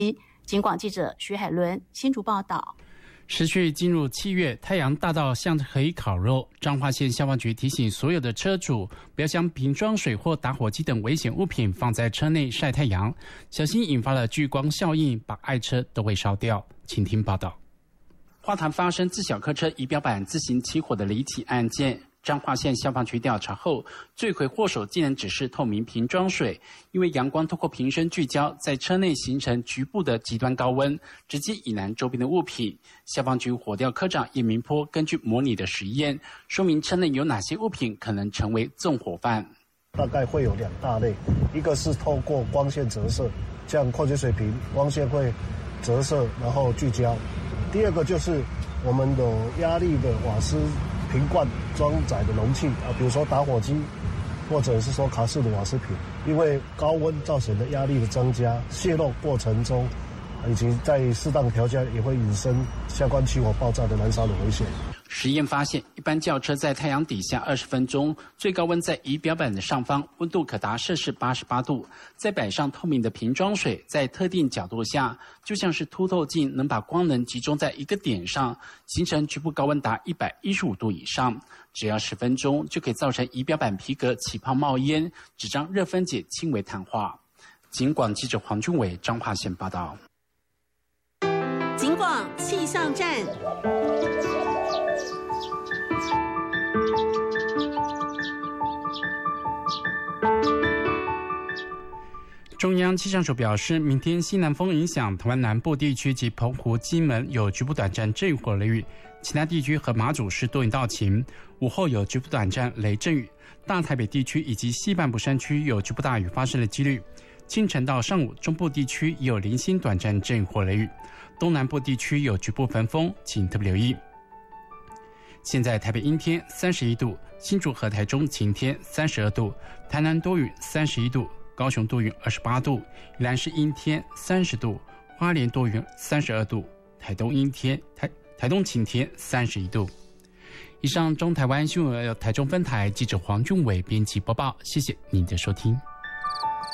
警广记者徐海伦新竹报道。 持续进入7月，太阳大到像可以烤肉。彰化县消防局提醒所有的车主，不要将瓶装水或打火机等危险物品放在车内晒太阳，小心引发了聚光效应，把爱车都会烧掉。请听报道。花坛发生自小客车仪表板自行起火的离奇案件。彰化县消防局调查后，罪魁祸首竟然只是透明瓶装水，因为阳光透过瓶身聚焦，在车内形成局部的极端高温，直接引燃周边的物品。消防局火调科长叶明波根据模拟的实验，说明车内有哪些物品可能成为纵火犯。 大概会有2大类，一个是透过光线折射，像矿泉水瓶，光线会折射然后聚焦；第二个就是我们有压力的瓦斯瓶罐装载的容器比如说打火机，或者是说卡式的瓦斯瓶，因为高温造成的压力的增加，泄漏过程中以及在适当条件也会引申相关起火爆炸的燃烧的危险。 实验发现，一般轿车在太阳底下20分钟，最高温在仪表板的上方，温度可达摄氏88度。再摆上透明的瓶装水，在特定角度下，就像是凸透镜，能把光能集中在一个点上，形成局部高温达115度以上。只要10分钟，就可以造成仪表板皮革起泡冒烟，纸张热分解，轻微碳化。警广记者黄俊伟彰化县报道。 警广气象站。 中央气象署表示，明天西南风影响台湾南部地区及澎湖、金门有局部短暂阵火雷雨，其他地区和马祖是多云到晴，午后有局部短暂雷阵雨，大台北地区以及西半部山区有局部大雨发生的几率。清晨到上午，中部地区也有零星短暂阵火雷雨，东南部地区有局部焚风，请特别留意。现在台北阴天31度，新竹和台中晴天32度，台南多云31度，高雄多云28度，宜兰是阴天30度，花莲多云32度，台东阴天台东晴天31度。以上中台湾新闻由台中分台记者黄俊伟编辑播报，谢谢您的收听。